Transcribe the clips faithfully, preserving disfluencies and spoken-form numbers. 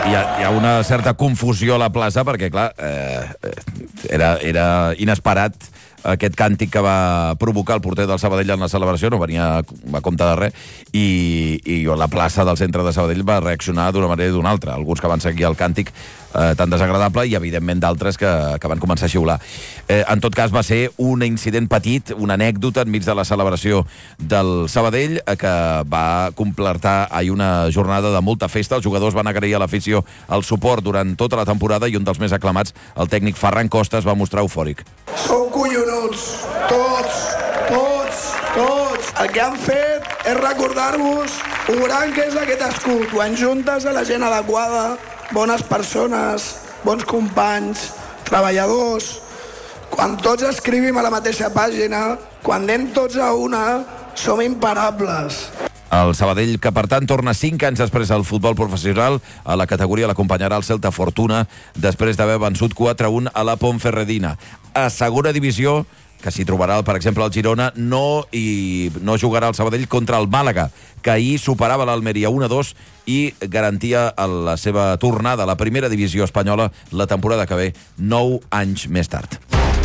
hi ha, hi ha una certa confusió a la plaça perquè, clar, eh, era, era inesperat aquest càntic que va provocar el porter del Sabadell en la celebració, no venia a compte de res, i, i la plaça del centre de Sabadell va reaccionar d'una manera i d'una altra. Alguns que van seguir el càntic eh, tan desagradable i, evidentment, d'altres que, que van començar a xiular. Eh, en tot cas, va ser un incident petit, una anècdota enmig de la celebració del Sabadell, eh, que va completar ahir una jornada de molta festa. Els jugadors van agrair a l'afició el suport durant tota la temporada i un dels més aclamats, el tècnic Ferran Costa, es va mostrar eufòric. Sou collonuts, tots, tots, tots. El que han fet és recordar-vos un gran que és aquest escut. Quan juntes a la gent adequada, bones persones, bons companys, treballadors, quan tots escrivim a la mateixa pàgina, quan anem tots a una, som imparables. El Sabadell, que per tant torna cinc anys després al futbol professional, a la categoria l'acompanyarà el Celta Fortuna, després d'haver vençut quatre a un a la Ponferradina. A segona divisió, que s'hi trobarà, per exemple, el Girona, no, i no jugarà el Sabadell contra el Màlaga, que ahir superava l'Almeria un a dos i garantia la seva tornada a la primera divisió espanyola la temporada que ve, nou anys més tard.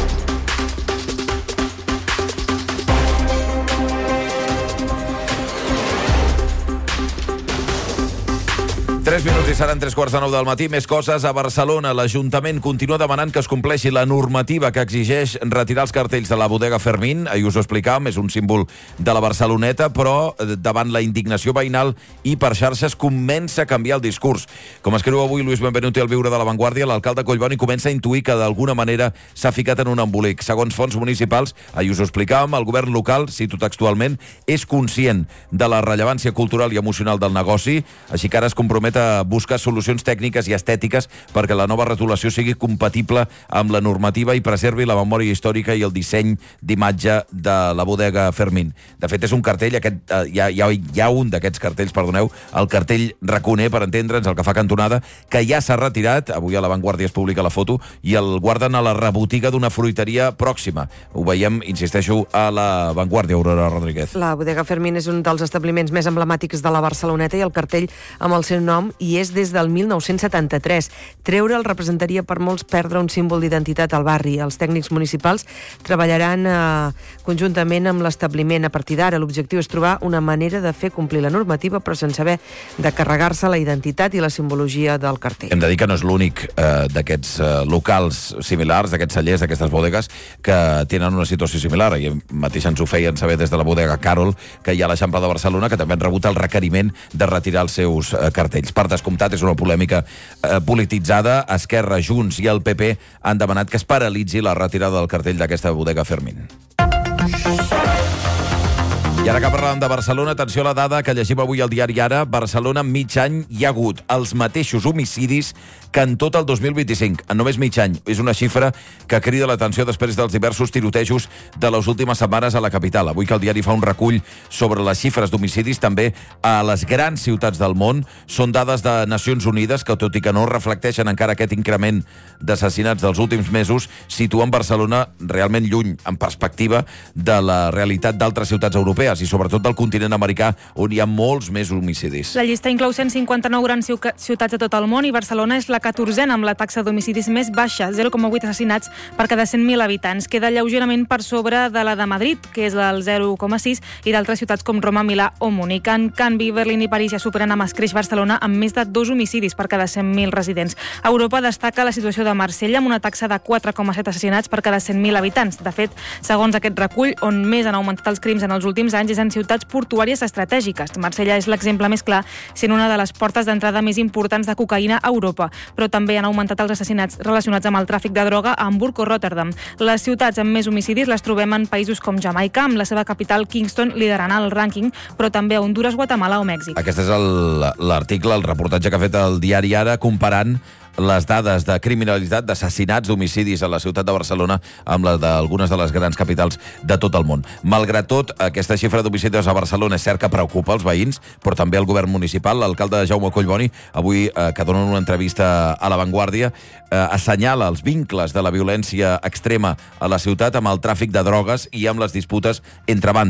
Tres minuts i seran tres quarts de nou del matí. Més coses a Barcelona. L'Ajuntament continua demanant que es compleixi la normativa que exigeix retirar els cartells de la bodega Fermín. Ahir us ho explicàvem, és un símbol de la Barceloneta, però davant la indignació veïnal i per xarxes comença a canviar el discurs. Com escriu avui Luis Benvenuti al Viure de la Vanguardia, l'alcalde Collboni comença a intuir que d'alguna manera s'ha ficat en un embolic. Segons fonts municipals, ahir us ho explicàvem, el govern local, cito textualment, és conscient de la rellevància cultural i emocional del negoci, així que ara es compromet a buscar solucions tècniques i estètiques perquè la nova retolació sigui compatible amb la normativa i preservi la memòria històrica i el disseny d'imatge de la bodega Fermín. De fet, és un cartell, aquest, eh, hi, ha, hi, ha, hi ha un d'aquests cartells, perdoneu, el cartell Raconer, per entendre'ns, el que fa cantonada, que ja s'ha retirat, avui a la Vanguardia es publica la foto, i el guarden a la rebotiga d'una fruiteria pròxima. Ho veiem, insisteixo, a la Vanguardia, Aurora Rodríguez. La bodega Fermín és un dels establiments més emblemàtics de la Barceloneta i el cartell amb el seu nom i és des del mil nou-cents setanta-tres. Treure'l representaria per molts perdre un símbol d'identitat al barri. Els tècnics municipals treballaran eh, conjuntament amb l'establiment. A partir d'ara, l'objectiu és trobar una manera de fer complir la normativa, però sense haver de carregar-se la identitat i la simbologia del cartell. Hem de dir que no és l'únic eh, d'aquests eh, locals similars, d'aquests cellers, d'aquestes bodegues, que tenen una situació similar. I mateix ens ho feien saber des de la bodega Carol, que hi ha a l'Eixample de Barcelona, que també han rebut el requeriment de retirar els seus eh, cartells. Per descomptat, és una polèmica eh, polititzada. Esquerra, Junts i el P P han demanat que es paralitzi la retirada del cartell d'aquesta bodega Fermín. I ara que parlàvem de Barcelona, atenció a la dada que llegim avui al diari Ara. Barcelona, mig any, hi ha hagut els mateixos homicidis que en tot el dos mil vint-i-cinc, en només mig any. És una xifra que crida l'atenció després dels diversos tirotejos de les últimes setmanes a la capital. Avui que el diari fa un recull sobre les xifres d'homicidis també a les grans ciutats del món. Són dades de Nacions Unides que, tot i que no reflecteixen encara aquest increment d'assassinats dels últims mesos, situen Barcelona realment lluny, en perspectiva, de la realitat d'altres ciutats europees i sobretot del continent americà, on hi ha molts més homicidis. La llista inclou cent cinquanta-nou grans ciutats de tot el món i Barcelona és la catorzena amb la taxa d'homicidis més baixa, zero coma vuit assassinats per cada cent mil habitants. Queda lleugerament per sobre de la de Madrid, que és del zero coma sis, i d'altres ciutats com Roma, Milà o Múnich. En canvi, Berlín i París ja superen amb escreix Barcelona amb més de dos homicidis per cada cent mil residents. A Europa destaca la situació de Marsella amb una taxa de quatre coma set assassinats per cada cent mil habitants. De fet, segons aquest recull, on més han augmentat els crims en els últims anys és en ciutats portuàries estratègiques. Marsella és l'exemple més clar, sent una de les portes d'entrada més importants de cocaïna a Europa, però també han augmentat els assassinats relacionats amb el tràfic de droga a Hamburg o Rotterdam. Les ciutats amb més homicidis les trobem en països com Jamaica, amb la seva capital Kingston liderant el rànquing, però també a Honduras, Guatemala o Mèxic. Aquest és l'article, el reportatge que ha fet el diari Ara, comparant les dades de criminalitat, d'assassinats, d'homicidis a la ciutat de Barcelona amb la d'algunes de les grans capitals de tot el món. Malgrat tot, aquesta xifra d'homicidis a Barcelona és cert que preocupa els veïns, però també el govern municipal. L'alcalde Jaume Collboni, avui eh, que dona una entrevista a La Vanguardia, eh, assenyala els vincles de la violència extrema a la ciutat amb el tràfic de drogues i amb les disputes entre bandes.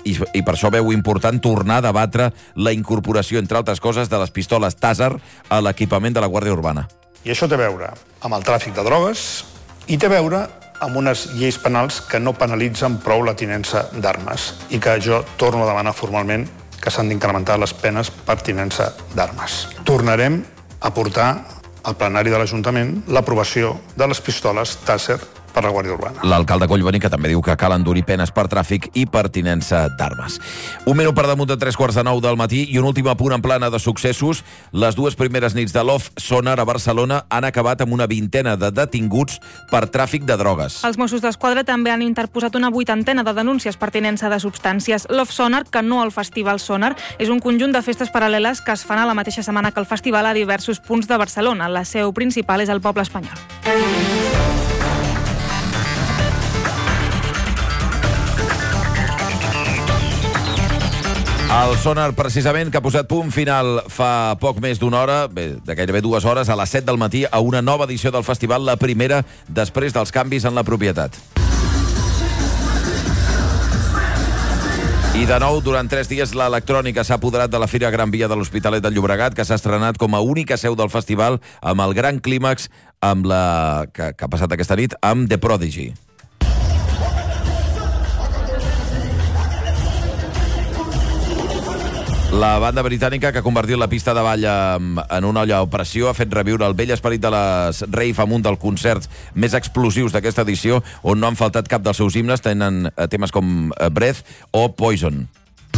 i, i per això veu important tornar a debatre la incorporació, entre altres coses, de les pistoles Taser a l'equipament de la Guàrdia Urbana. I això té a veure amb el tràfic de drogues i té a veure amb unes lleis penals que no penalitzen prou la tinença d'armes i que jo torno a demanar formalment que s'han d'incrementar les penes per tinença d'armes. Tornarem a portar al plenari de l'Ajuntament l'aprovació de les pistoles Taser per la Guàrdia Urbana. L'alcalde Collboni, que també diu que cal endurir penes per tràfic i per tinença d'armes. Un minut per damunt de tres quarts de nou del matí i un últim apunt en plana de successos. Les dues primeres nits de Love Sonar a Barcelona han acabat amb una vintena de detinguts per tràfic de drogues. Els Mossos d'Esquadra també han interposat una vuitantena de denúncies per tinença de substàncies. Love Sonar, que no el Festival Sonar, és un conjunt de festes paral·leles que es fan a la mateixa setmana que el festival a diversos punts de Barcelona. La seu principal és el poble espanyol. El Sonar, precisament, que ha posat punt final fa poc més d'una hora, bé, de gairebé dues hores, a les set del matí, a una nova edició del festival, la primera després dels canvis en la propietat. I de nou, durant tres dies, l'electrònica s'ha apoderat de la Fira Gran Via de l'Hospitalet de Llobregat, que s'ha estrenat com a única seu del festival, amb el gran clímax amb la... que, que ha passat aquesta nit, amb The Prodigy. La banda britànica, que ha convertit la pista de ball en una olla a pressió, ha fet reviure el vell esperit de les rave amb un dels concerts més explosius d'aquesta edició, on no han faltat cap dels seus himnes, tenen temes com Breath o Poison.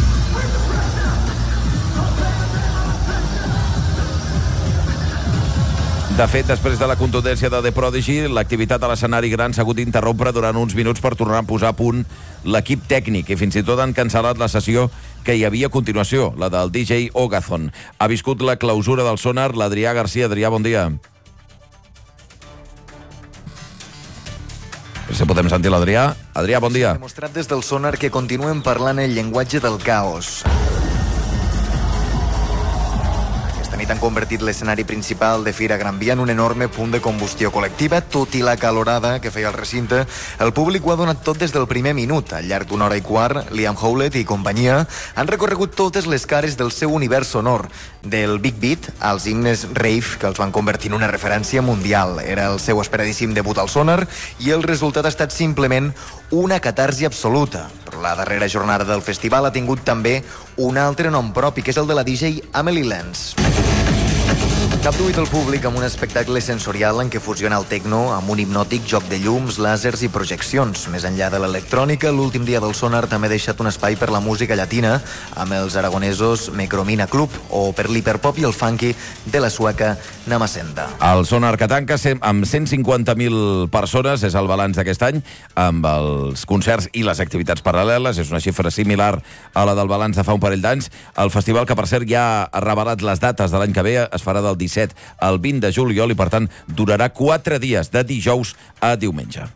De fet, després de la contundència de The Prodigy, l'activitat a l'escenari gran s'ha hagut d'interrompre durant uns minuts per tornar a posar a punt l'equip tècnic i fins i tot han cancel·lat la sessió que hi havia a continuació, la del D J Ogazon. Ha viscut la clausura del Sonar l'Adrià Garcia. Adrià, bon dia. Si podem sentir l'Adrià. Adrià, bon dia. S'ha demostrat des del Sonar que continuen parlant el llenguatge del caos. Aquesta nit han convertit l'escenari principal de Fira Gran Via en un enorme punt de combustió col·lectiva. Tot i la calorada que feia el recinte, el públic ho ha donat tot des del primer minut. Al llarg d'una hora i quart, Liam Howlett i companyia han recorregut totes les cares del seu univers sonor, del Big Beat als himnes rave, que els van convertir en una referència mundial. Era el seu esperadíssim debut al Sonar i el resultat ha estat simplement una catarsi absoluta. Però la darrera jornada del festival ha tingut també un altre nom propi, que és el de la D J Amelie Lens. Cap duit al públic amb un espectacle sensorial en què fusiona el tecno amb un hipnòtic joc de llums, làsers i projeccions. Més enllà de l'electrònica, l'últim dia del Sonar també ha deixat un espai per la música llatina amb els aragonesos Micromina Club o per l'hiperpop i el funky de la sueca Namasenda. El Sonar que tanca amb cent cinquanta mil persones, és el balanç d'aquest any, amb els concerts i les activitats paral·leles. És una xifra similar a la del balanç de fa un parell d'anys. El festival, que per cert ja ha revelat les dates de l'any que ve, es farà del disset al vint de juliol i, per tant, durarà quatre dies, de dijous a diumenge.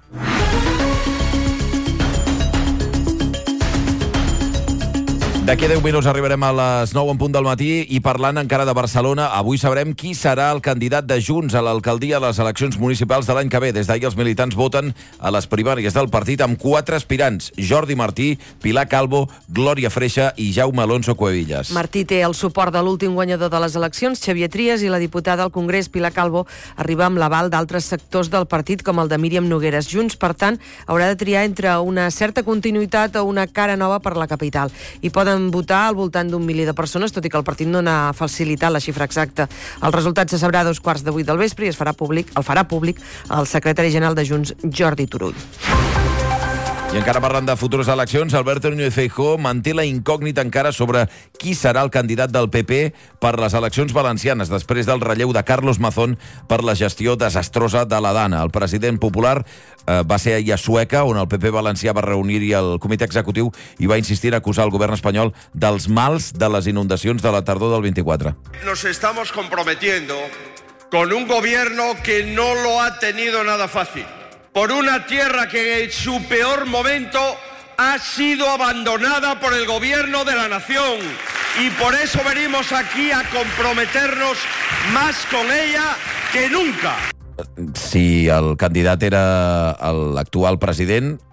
D'aquí a deu minuts arribarem a les nou en punt del matí i parlant encara de Barcelona, avui sabrem qui serà el candidat de Junts a l'alcaldia a les eleccions municipals de l'any que ve. Des d'ahir els militants voten a les primàries del partit amb quatre aspirants: Jordi Martí, Pilar Calvo, Glòria Freixa i Jaume Alonso Cuevillas. Martí té el suport de l'últim guanyador de les eleccions, Xavier Trias, i la diputada al Congrés, Pilar Calvo, arriba amb l'aval d'altres sectors del partit, com el de Míriam Nogueres. Junts, per tant, haurà de triar entre una certa continuïtat o una cara nova per la capital. I poden votar al voltant d'un miler de persones, tot i que el partit no n'ha facilitat la xifra exacta. El resultat se sabrà a dos quarts de vuit del vespre i es farà públic, el farà públic el secretari general de Junts, Jordi Turull. I encara parlant de futures eleccions, Alberto Núñez Feijóo manté la incògnita encara sobre qui serà el candidat del P P per les eleccions valencianes, després del relleu de Carlos Mazón per la gestió desastrosa de la Dana. El president popular eh, va ser ahir a Sueca, on el P P valencià va reunir-hi el comitè executiu i va insistir en acusar el govern espanyol dels mals de les inundacions de la tardor del vint-i-quatre. Nos estamos comprometiendo con un gobierno que no lo ha tenido nada fácil. Por una tierra que en su peor momento ha sido abandonada por el gobierno de la nación y por eso venimos aquí a comprometernos más con ella que nunca. Si el candidat era l'actual president,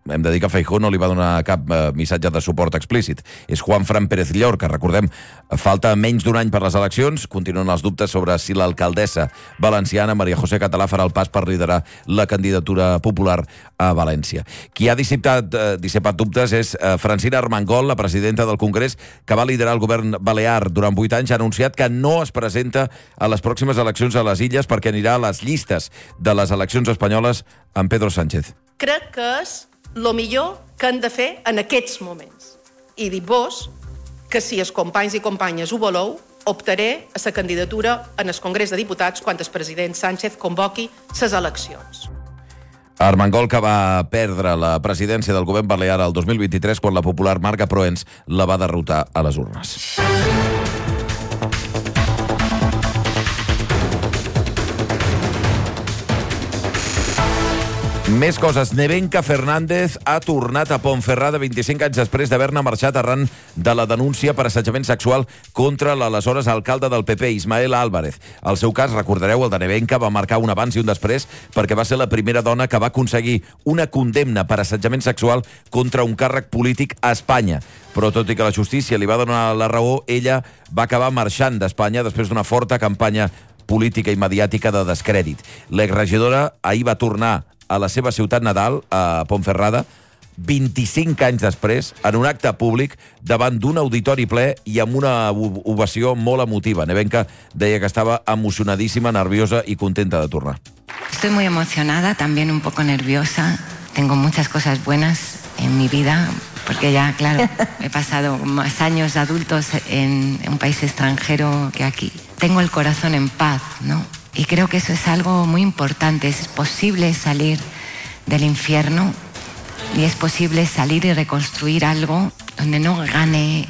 hem de dir que Feijóo no li va donar cap eh, missatge de suport explícit. És Juanfran Pérez Llor, que recordem, falta menys d'un any per les eleccions, continuen els dubtes sobre si l'alcaldessa valenciana, Maria José Català, farà el pas per liderar la candidatura popular a València. Qui ha dissipat, eh, dissipat dubtes és eh, Francina Armengol, la presidenta del Congrés, que va liderar el govern balear durant vuit anys, ha anunciat que no es presenta a les pròximes eleccions a les Illes perquè anirà a les llistes de les eleccions espanyoles amb Pedro Sánchez. Crec que és el millor que hem de fer en aquests moments. I dic-vos que si els companys i companyes ho voleu, optaré a la candidatura en el Congrés de Diputats quan el president Sánchez convoqui les eleccions. Armengol, que va perdre la presidència del govern balear el dos mil vint-i-tres quan la popular Marga Proens la va derrotar a les urnes. Més coses. Nevenka Fernández ha tornat a Ponferrada vint-i-cinc anys després d'haver-ne marxat arran de la denúncia per assetjament sexual contra l'aleshores alcalde del P P, Ismael Álvarez. El seu cas, recordareu, el de Nevenka, va marcar un abans i un després perquè va ser la primera dona que va aconseguir una condemna per assetjament sexual contra un càrrec polític a Espanya. Però tot i que la justícia li va donar la raó, ella va acabar marxant d'Espanya després d'una forta campanya política i mediàtica de descrèdit. L'exregidora ahir va tornar a la seva ciutat natal, a Ponferrada, vint-i-cinc anys després, en un acte públic, davant d'un auditori ple i amb una ovació molt emotiva. Nevenka deia que estava emocionadíssima, nerviosa i contenta de tornar. Estoy muy emocionada, también un poco nerviosa. Tengo muchas cosas buenas en mi vida, porque ya, claro, he pasado más años adultos en un país extranjero que aquí. Tengo el corazón en paz, ¿no? Y creo que eso es algo muy importante. Es posible salir del infierno y es posible salir y reconstruir algo donde no gane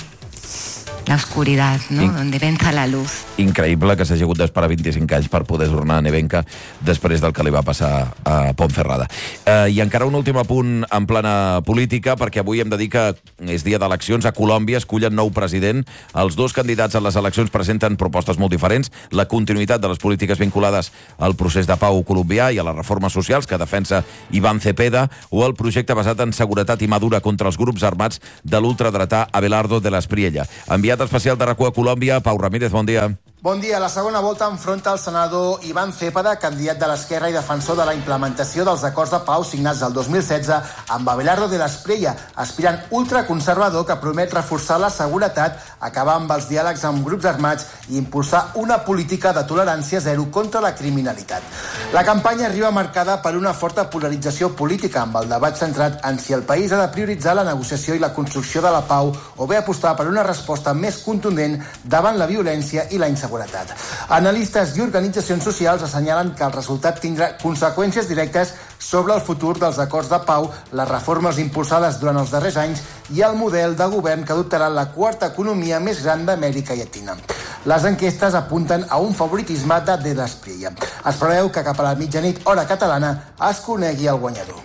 la oscuridad, ¿no? In... donde venza la luz. Increïble que s'hagi hagut d'esperar vint-i-cinc anys per poder tornar a Nevenka després del que li va passar a Ponferrada. Eh, I encara un últim apunt en plana política, perquè avui hem de dir que és dia d'eleccions. A Colòmbia escullen nou president. Els dos candidats a les eleccions presenten propostes molt diferents. La continuïtat de les polítiques vinculades al procés de pau colombià i a les reformes socials que defensa Iván Cepeda, o el projecte basat en seguretat i mà dura contra els grups armats de l'ultradretà Abelardo de la Espriella. Enviat especial de RAC1 a Colòmbia, Pau Ramírez, bon dia. Bon dia. La segona volta enfronta el senador Iván Cepeda, candidat de l'Esquerra i defensor de la implementació dels acords de pau signats el dos mil setze amb Abelardo de la Espriella, aspirant ultraconservador que promet reforçar la seguretat, acabar amb els diàlegs amb grups armats i impulsar una política de tolerància zero contra la criminalitat. La campanya arriba marcada per una forta polarització política, amb el debat centrat en si el país ha de prioritzar la negociació i la construcció de la pau o bé apostar per una resposta més contundent davant la violència i la inseguretat. Analistes i organitzacions socials assenyalen que el resultat tindrà conseqüències directes sobre el futur dels acords de pau, les reformes impulsades durant els darrers anys i el model de govern que adoptarà la quarta economia més gran d'Amèrica Llatina. Les enquestes apunten a un favoritisme de De la Espriella. Es preveu que cap a la mitjanit hora catalana es conegui el guanyador.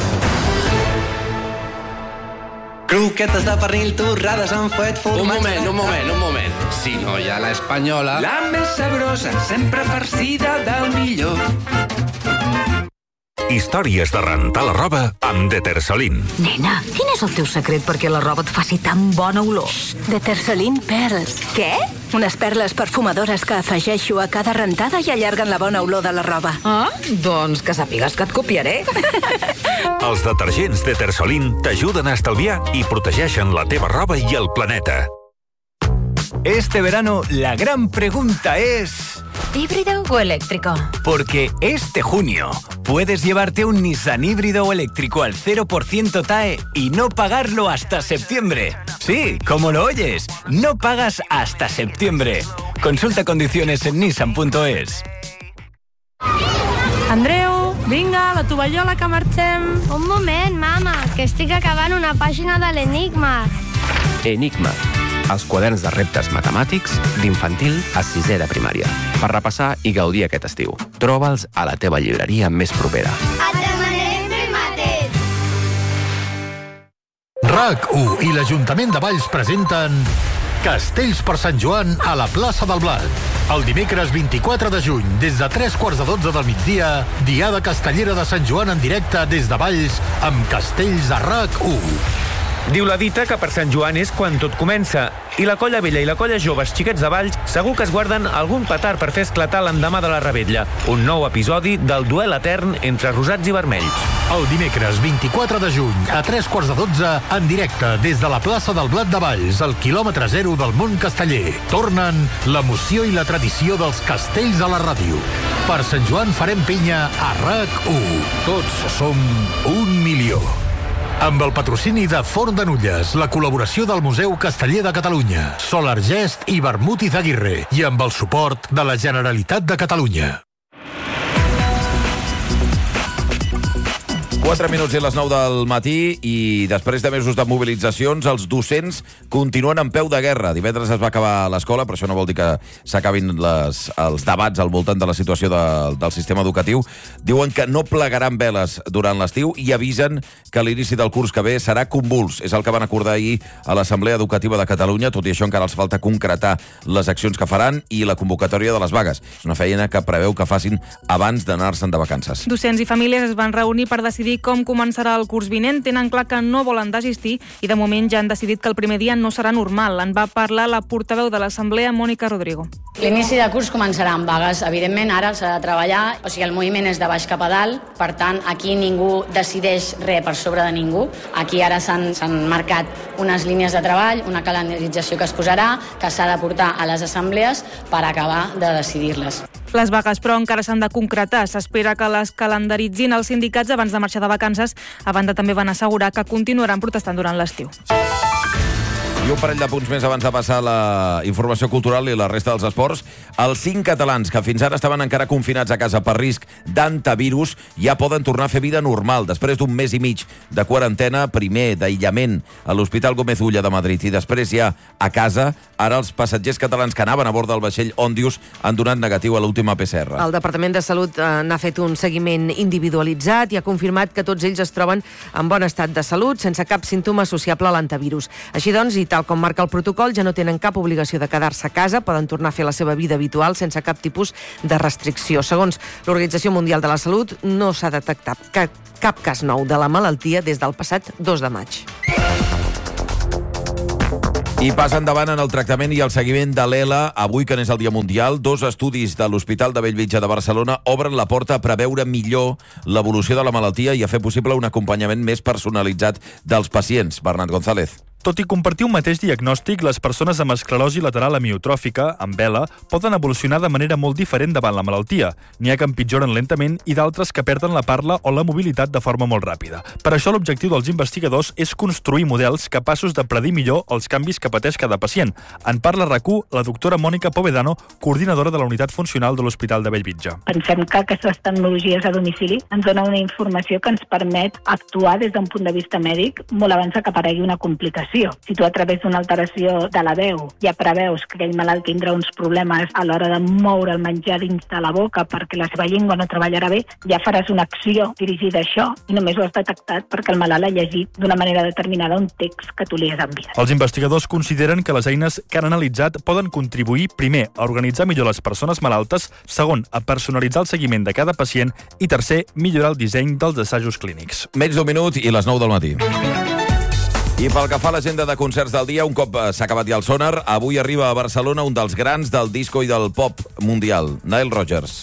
Croquetes de pernil torrades amb fuet formatge... Un moment, un moment, un moment. Si no hi ha l'espanyola... La més sabrosa, sempre farcida del millor. Històries de rentar la roba amb Detersolin. Nena, quin és el teu secret perquè la roba et faci tan bona olor? Detersolin Pearls. Què? Unes perles perfumadores que afegeixo a cada rentada i allarguen la bona olor de la roba. Ah, doncs que sàpigues que et copiaré. Els detergents Detersolin t'ajuden a estalviar i protegeixen la teva roba i el planeta. Este verano la gran pregunta es... ¿híbrido o eléctrico? Porque este junio puedes llevarte un Nissan híbrido o eléctrico al cero por ciento T A E y no pagarlo hasta septiembre. Sí, como lo oyes, no pagas hasta septiembre. Consulta condiciones en nissan punto es. Andreu, vinga, la tovallola que marxem. Un moment, mama, que estic acabant una pàgina de l'Enigma. Enigma, els quaderns de reptes matemàtics d'infantil a sisè de primària. Per repassar i gaudir aquest estiu. Troba'ls a la teva llibreria més propera. Et demanem fer mates. RAC u i l'Ajuntament de Valls presenten Castells per Sant Joan a la plaça del Blat. El dimecres vint-i-quatre de juny, des de tres quarts de dotze del migdia, Diada Castellera de Sant Joan en directe des de Valls amb Castells a R A C u. Diu la dita que per Sant Joan és quan tot comença. I la colla vella i la colla joves xiquets de Valls segur que es guarden algun petard per fer esclatar l'endemà de la Revetlla. Un nou episodi del duel etern entre rosats i vermells. El dimecres vint-i-quatre de juny, a tres quarts de dotze, en directe des de la plaça del Blat de Valls, al quilòmetre zero del món casteller. Tornen l'emoció i la tradició dels castells a la ràdio. Per Sant Joan farem pinya a R A C u. Tots som un milió. Amb el patrocini de Forn de Nulles, la col·laboració del Museu Casteller de Catalunya, Solar Gest i Vermut Izaguirre, i amb el suport de la Generalitat de Catalunya. quatre minuts i les nou del matí i després de mesos de mobilitzacions els docents continuen en peu de guerra. Divendres es va acabar l'escola, però això no vol dir que s'acabin les, els debats al voltant de la situació de, del sistema educatiu. Diuen que no plegaran veles durant l'estiu i avisen que l'inici del curs que ve serà convuls. És el que van acordar ahir a l'Assemblea Educativa de Catalunya. Tot i això encara els falta concretar les accions que faran i la convocatòria de les vagues. És una feina que preveu que facin abans d'anar-se'n de vacances. Docents i famílies es van reunir per decidir com començarà el curs vinent. Tenen clar que no volen desistir i de moment ja han decidit que el primer dia no serà normal. En va parlar la portaveu de l'Assemblea, Mònica Rodrigo. L'inici de curs començarà amb vagues. Evidentment, ara s'ha de treballar, o sigui, el moviment és de baix cap a dalt, per tant, aquí ningú decideix res per sobre de ningú. Aquí ara s'han marcat unes línies de treball, una calendarització que es posarà, que s'ha de portar a les assemblees per acabar de decidir-les. Les vagues, però, encara s'han de concretar. S'espera que les calendaritzin els sindicats abans de marxar de vacances. A banda, també van assegurar que continuaran protestant durant l'estiu. I un parell de punts més abans de passar la informació cultural i la resta dels esports. Els cinc catalans que fins ara estaven encara confinats a casa per risc d'antivirus ja poden tornar a fer vida normal. Després d'un mes i mig de quarantena, primer d'aïllament a l'Hospital Gómez Ulla de Madrid i després ja a casa, ara els passatgers catalans que anaven a bord del vaixell Òndius han donat negatiu a l'última P C R. El Departament de Salut eh, n'ha fet un seguiment individualitzat i ha confirmat que tots ells es troben en bon estat de salut, sense cap símptoma associable a l'antivirus. Així doncs, i tal com marca el protocol, ja no tenen cap obligació de quedar-se a casa, poden tornar a fer la seva vida habitual sense cap tipus de restricció. Segons l'Organització Mundial de la Salut, no s'ha detectat cap, cap cas nou de la malaltia des del passat dos de maig. I passa endavant en el tractament i el seguiment de l'E L A. Avui, que n'és el Dia Mundial, dos estudis de l'Hospital de Bellvitge de Barcelona obren la porta a preveure millor l'evolució de la malaltia i a fer possible un acompanyament més personalitzat dels pacients. Bernat González. Tot i compartir un mateix diagnòstic, les persones amb esclerosi lateral amiotròfica, amb E L A, poden evolucionar de manera molt diferent davant la malaltia. N'hi ha que empitjoren lentament i d'altres que perden la parla o la mobilitat de forma molt ràpida. Per això l'objectiu dels investigadors és construir models capaços de predir millor els canvis que pateix cada pacient. En parla a R A C u la doctora Mònica Povedano, coordinadora de la unitat funcional de l'Hospital de Bellvitge. Pensem que aquestes tecnologies a domicili ens donen una informació que ens permet actuar des d'un punt de vista mèdic molt abans que aparegui una complicació. Si tu a través d'una alteració de la veu ja preveus que aquell malalt tindrà uns problemes a l'hora de moure el menjar dins de la boca perquè la seva llengua no treballarà bé, ja faràs una acció dirigida a això i només ho has detectat perquè el malalt ha llegit d'una manera determinada un text que tu li has enviat. Els investigadors consideren que les eines que han analitzat poden contribuir, primer, a organitzar millor les persones malaltes, segon, a personalitzar el seguiment de cada pacient i tercer, millorar el disseny dels assajos clínics. Menys d'un minut i les nou del matí. I pel que fa a l'agenda de concerts del dia, un cop s'ha acabat ja el sonar, avui arriba a Barcelona un dels grans del disco i del pop mundial, Nile Rodgers.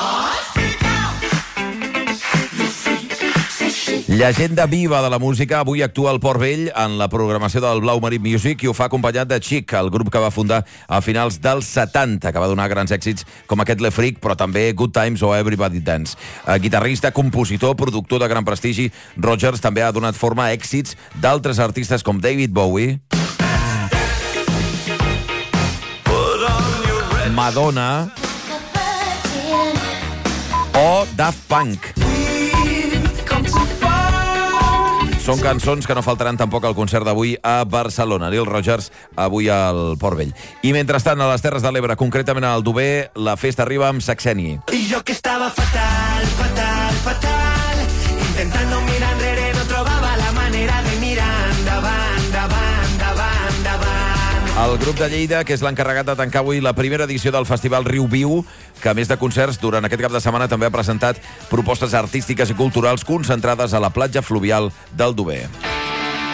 Llegenda viva de la música, avui actua al Port Vell en la programació del Blau Marí Music i ho fa acompanyat de Chic, el grup que va fundar a finals dels setanta, que va donar grans èxits com aquest Le Freak, però també Good Times o Everybody Dance. Eh, guitarrista, compositor, productor de gran prestigi, Rodgers també ha donat forma a èxits d'altres artistes com David Bowie, Madonna o Daft Punk. Són cançons que no faltaran tampoc al concert d'avui a Barcelona. Nile Rodgers, avui al Port Vell. I mentrestant, a les Terres de l'Ebre, concretament al Aldover, la festa arriba amb Saxeni. I jo que estava fatal, fatal, fatal, intentant no mirar enrere, no trobava la manera de mirar endavant, endavant, endavant, endavant. El grup de Lleida, que és l'encarregat de tancar avui la primera edició del Festival Riu Viu, que a més de concerts, durant aquest cap de setmana també ha presentat propostes artístiques i culturals concentrades a la platja fluvial del Dover.